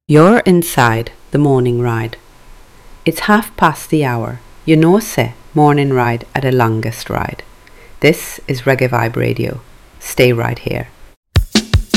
You're inside the morning ride. It's 1:30. You know say morning ride at the longest ride. This is Reggae Vibe Radio. Stay right here.